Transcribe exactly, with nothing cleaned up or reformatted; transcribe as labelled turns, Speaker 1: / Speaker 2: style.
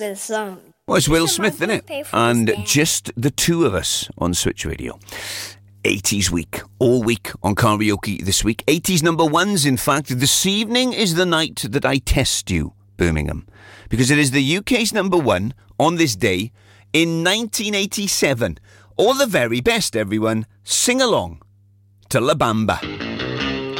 Speaker 1: good song.
Speaker 2: Well, it's Will Smith, isn't it? And just the two of us on Switch Radio. eighties week, all week on karaoke this week. eighties number ones, in fact. This evening is the night that I test you, Birmingham, because it is the U K's number one on this day in nineteen eighty-seven. All the very best, everyone. Sing along to La Bamba.